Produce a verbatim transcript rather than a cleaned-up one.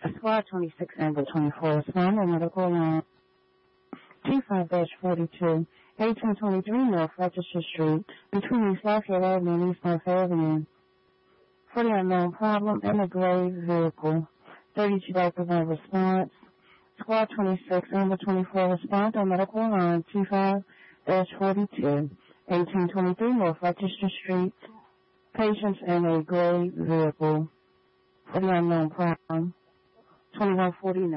Squad twenty-six, Amber twenty-four, respond on medical line two five forty-two, eighteen twenty-three North Register Street, between East Lafayette Avenue and East North Avenue. For the unknown problem in a gray vehicle. thirty-two Doctors on response. Squad twenty-six, Amber twenty-four, respond on medical line two five forty-two, eighteen twenty-three North Register Street, patients in a gray vehicle. For the unknown problem, twenty-one forty-nine.